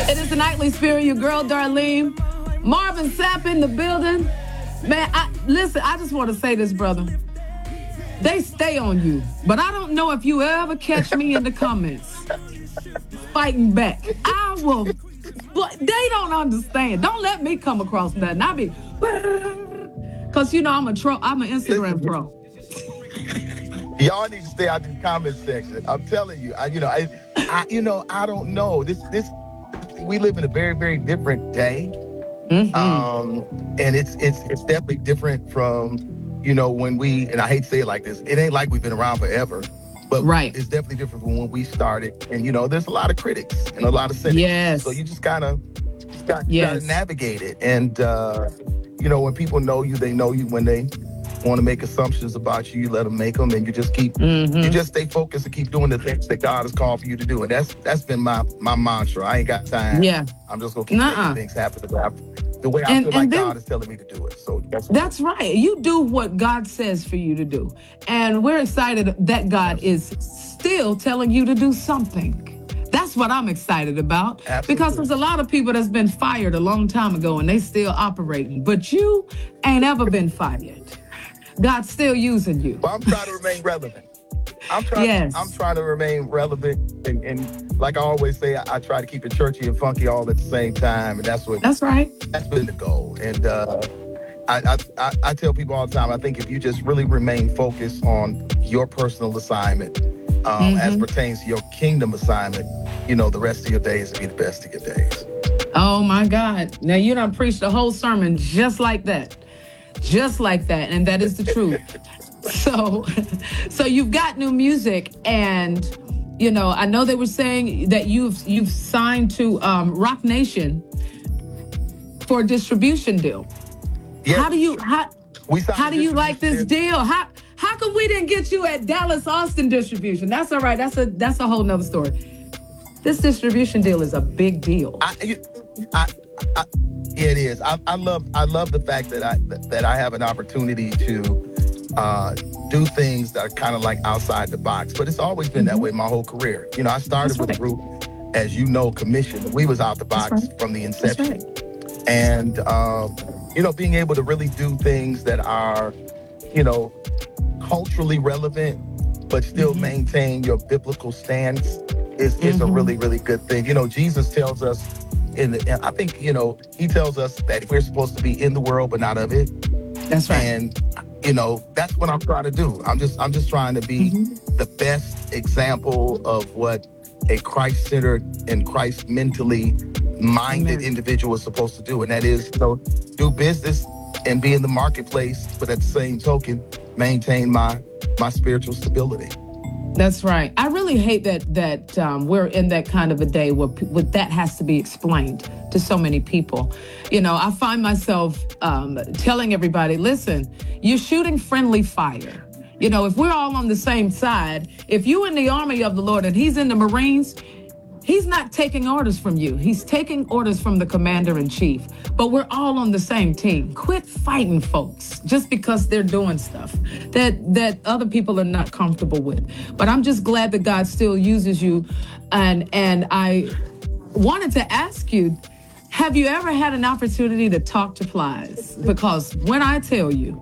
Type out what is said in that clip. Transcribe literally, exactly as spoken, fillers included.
It is the Nightly Spirit, your girl Darlene. Marvin Sapp in the building. Man, I, listen, I just want to say this, brother. They stay on you, but I don't know if you ever catch me in the comments fighting back. I will, but they don't understand. Don't let me come across nothing. I be, because you know I'm a troll. I'm an Instagram pro. Y'all need to stay out the comment section. I'm telling you. I, you know, I, I, you know, I don't know. This, this, we live in a very, very different day, Mm-hmm. um, and it's, it's, it's definitely different from, you know, when we. And I hate to say it like this. It ain't like we've been around forever, but Right. it's definitely different from when we started. And you know, there's a lot of critics and a lot of cynics. Yes. So you just gotta, just got, you Yes. gotta navigate it. And uh, you know, when people know you, they know you. When they want to make assumptions about you, you let them make them, and you just keep, Mm-hmm. you just stay focused and keep doing the things that God has called for you to do. And that's that's been my my mantra. I ain't got time. Yeah. I'm just gonna keep Nuh-uh. making things happen the way I, the way I And- feel and like then- God is telling me to do it. So that's That's right. You do what God says for you to do. And we're excited that God is still telling you to do something. That's what I'm excited about. Absolutely. Because there's a lot of people that's been fired a long time ago and they still operating. But you ain't ever been fired. God's still using you. Well, I'm trying to remain relevant. I'm trying. Yes. I'm trying to remain relevant, and, and like I always say, I, I try to keep it churchy and funky all at the same time, and that's what That's right. that's been the goal. And uh, I, I, I I tell people all the time, I think if you just really remain focused on your personal assignment, um, Mhm. as pertains to your kingdom assignment, you know, the rest of your days will be the best of your days. Oh my God. Now you done preached the whole sermon just like that. Just like that. And that is the truth. So, so you've got new music, and you know, I know they were saying that you've you've signed to um, Rock Nation for a distribution deal. Yes. How do you how We signed how a do you like this distribution deal? How how come we didn't get you at Dallas Austin distribution? That's all right. That's a that's a whole nother story. This distribution deal is a big deal. I, you- I, I, yeah, it is. I, I love, I love the fact that I that I have an opportunity to uh, do things that are kind of like outside the box. But it's always been that way my whole career. You know, I started That's with a right. group, as you know, commissioned. We was out the box That's right. from the That's inception, right. and um, you know, being able to really do things that are, you know, culturally relevant, but still Mhm. maintain your biblical stance is, is a Mhm. really, really good thing. You know, Jesus tells us in the, and I think, you know, he tells us that we're supposed to be in the world, but not of it. That's right. And, you know, that's what I'm trying to do. I'm just, I'm just trying to be Mhm. the best example of what a Christ-centered and Christ mentally minded Amen. individual is supposed to do. And that is, you know, do business and be in the marketplace, but at the same token, maintain my, my spiritual stability. That's right. I really hate that that um, we're in that kind of a day where, p- where that has to be explained to so many people. You know, I find myself um, telling everybody, listen, you're shooting friendly fire. You know, if we're all on the same side, if you in the army of the Lord and he's in the Marines, he's not taking orders from you. He's taking orders from the commander in chief. But we're all on the same team. Quit fighting folks just because they're doing stuff that that other people are not comfortable with. But I'm just glad that God still uses you. And and I wanted to ask you, have you ever had an opportunity to talk to Plies? Because when I tell you,